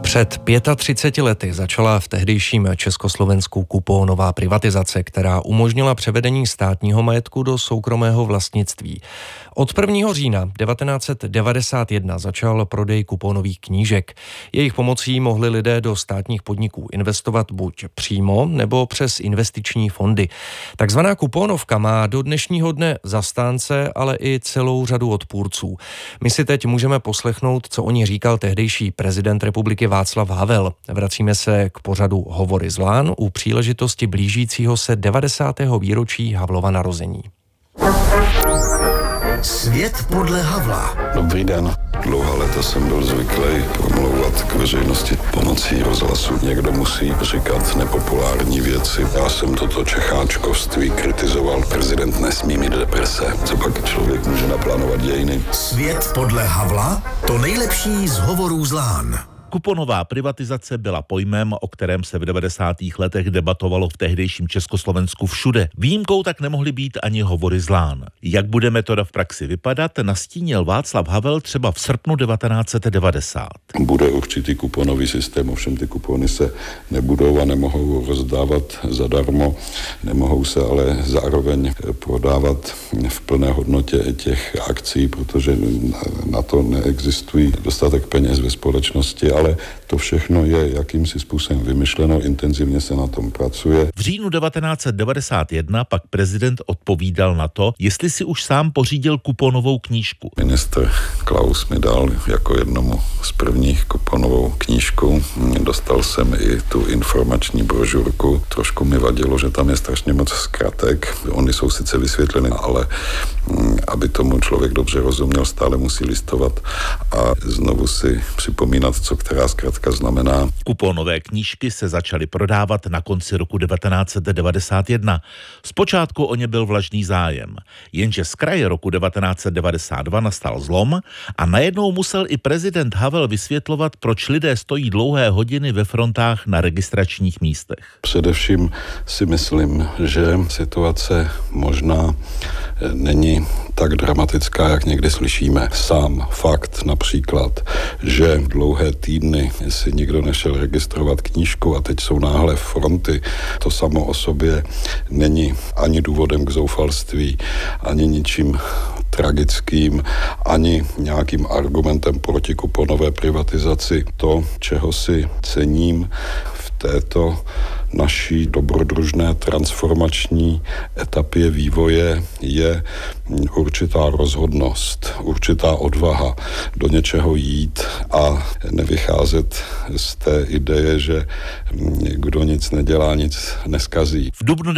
Před 35 lety začala v tehdejším Československu kuponová privatizace, která umožnila převedení státního majetku do soukromého vlastnictví. Od 1. října 1991 začal prodej kuponových knížek. Jejich pomocí mohli lidé do státních podniků investovat buď přímo nebo přes investiční fondy. Takzvaná kuponovka má do dnešního dne zastánce, ale i celou řadu odpůrců. My si teď můžeme poslechnout, co o ní říkal tehdejší prezident republiky Václav Havel. Vracíme se k pořadu Hovory z Lán u příležitosti blížícího se 90. výročí Havlova narození. Svět podle Havla. Dobrý den. Dlouhá léta jsem byl zvyklý promlouvat k veřejnosti pomocí rozhlasu. Někdo musí říkat nepopulární věci. Já jsem toto čecháčkovství kritizoval. Prezident nesmí mít deprese. Co pak člověk může naplánovat dějiny? Svět podle Havla? To nejlepší z Hovorů z Lán. Kuponová privatizace byla pojmem, o kterém se v 90. letech debatovalo v tehdejším Československu všude. Výjimkou tak nemohly být ani Hovory z Lán. Jak bude metoda v praxi vypadat, nastínil Václav Havel třeba v srpnu 1990. Bude určitý kuponový systém, ovšem ty kupony se nebudou a nemohou rozdávat zadarmo, nemohou se ale zároveň prodávat v plné hodnotě těch akcí, protože na to neexistují dostatek peněz ve společnosti, ale to všechno je jakýmsi způsobem vymyšleno, intenzivně se na tom pracuje. V říjnu 1991 pak prezident odpovídal na to, jestli si už sám pořídil kuponovou knížku. Ministr Klaus mi dal jako jednomu z prvních kuponovou knížku. Dostal jsem i tu informační brožurku. Trošku mi vadilo, že tam je strašně moc zkratek. Ony jsou sice vysvětleny, ale aby tomu člověk dobře rozuměl, stále musí listovat a znovu si připomínat, co která zkratka znamená. Kuponové knížky se začaly prodávat na konci roku 1991. Zpočátku o ně byl vlažný zájem, jenže z kraje roku 1992 nastal zlom a najednou musel i prezident Havel vysvětlovat, proč lidé stojí dlouhé hodiny ve frontách na registračních místech. Především si myslím, že situace možná není tak dramatická, jak někdy slyšíme. Sám fakt například, že dlouhé týdny si nikdo nešel registrovat knížku a teď jsou náhle fronty, to samo o sobě není ani důvodem k zoufalství, ani ničím tragickým, ani nějakým argumentem proti kuponové privatizaci. To, čeho si cením v této naší dobrodružné transformační etapě vývoje, je určitá rozhodnost, určitá odvaha do něčeho jít a nevycházet z té ideje, že kdo nic nedělá, nic neskazí. V dubnu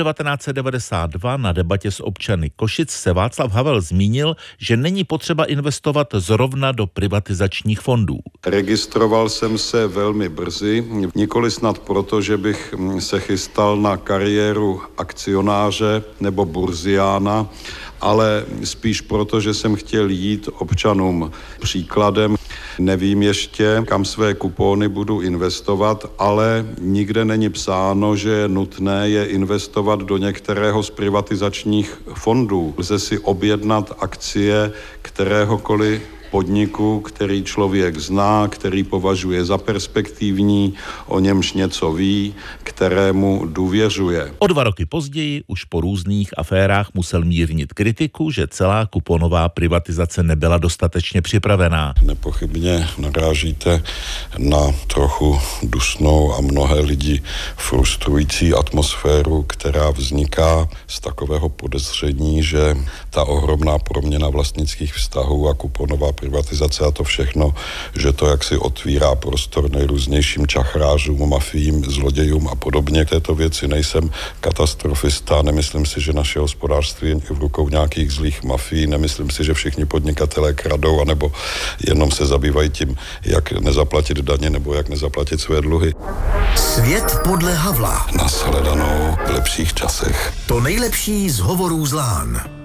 1992 na debatě s občany Košic se Václav Havel zmínil, že není potřeba investovat zrovna do privatizačních fondů. Registroval jsem se velmi brzy, nikoli snad proto, že bych se chystal na kariéru akcionáře nebo burziána, ale spíš proto, že jsem chtěl jít občanům příkladem. Nevím ještě, kam své kupony budu investovat, ale nikde není psáno, že je nutné je investovat do některého z privatizačních fondů. Lze si objednat akcie kteréhokoliv podniku, který člověk zná, který považuje za perspektivní, o němž něco ví, kterému důvěřuje. O 2 roky později už po různých aférách musel mírnit kritiku, že celá kuponová privatizace nebyla dostatečně připravená. Nepochybně narážíte na trochu dusnou a mnohé lidi frustrující atmosféru, která vzniká z takového podezření, že ta ohromná proměna vlastnických vztahů a kuponová privatizace a to všechno, že to jaksi otvírá prostor nejrůznějším čachrářům, mafiím, zlodějům a podobně. K této věci nejsem katastrofista, nemyslím si, že naše hospodářství je v rukou nějakých zlých mafií, nemyslím si, že všichni podnikatelé kradou, anebo jenom se zabývají tím, jak nezaplatit daně nebo jak nezaplatit své dluhy. Svět podle Havla. Nashledanou v lepších časech. To nejlepší z Hovorů z Lán.